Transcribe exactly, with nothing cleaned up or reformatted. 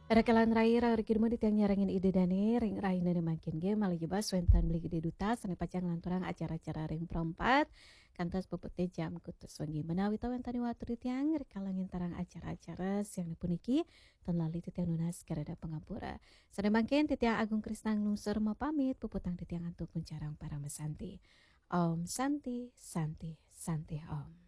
Rekalan rai rarikid mo ditang nyarangin ide dane ring rai nane makin ge malagi bas wentan beli gede duta sane pacang lanturang acara-acara ring perempat kantos pupute jam kutus wengi menawi tawen tani watu tiang rekalangin tarang acara-acara siang puniki tan lali titiang nunas garada pengapura sane mangkin titiang agung krisnang lungsur mau pamit puputang titiang antuk mencarang para mesanti om santi santi santi om.